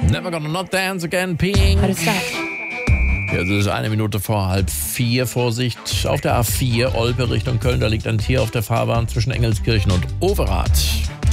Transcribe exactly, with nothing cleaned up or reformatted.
Never Gonna Not Dance Again, Pink. What is that? Ja, es ist eine Minute vor halb vier. Vorsicht auf der A vier, Olpe Richtung Köln. Da liegt ein Tier auf der Fahrbahn zwischen Engelskirchen und Overath.